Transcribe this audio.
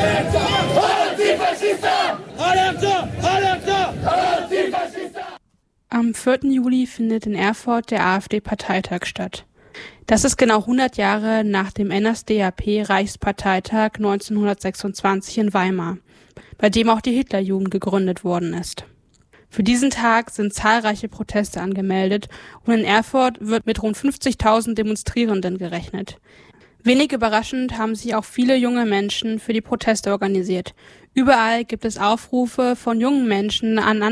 Am 4. Juli findet in Erfurt der AfD-Parteitag statt. Das ist genau 100 Jahre nach dem NSDAP-Reichsparteitag 1926 in Weimar, bei dem auch die Hitlerjugend gegründet worden ist. Für diesen Tag sind zahlreiche Proteste angemeldet und in Erfurt wird mit rund 50.000 Demonstrierenden gerechnet. Wenig überraschend haben sich auch viele junge Menschen für die Proteste organisiert. Überall gibt es Aufrufe von jungen Menschen an